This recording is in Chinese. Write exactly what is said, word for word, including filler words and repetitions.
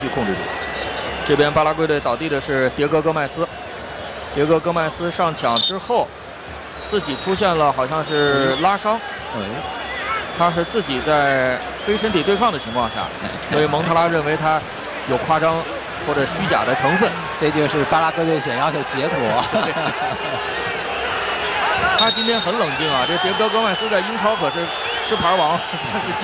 去控制住。这边巴拉圭队倒地的是迭戈·戈麦斯，迭戈·戈麦斯上抢之后，自己出现了好像是拉伤， 嗯， 他是自己在非身体对抗的情况下，所以蒙特拉认为他有夸张或者虚假的成分， 这就是巴拉圭队想要的结果。 他今天很冷静啊，这迭戈·戈麦斯在英超可是吃牌王，但是。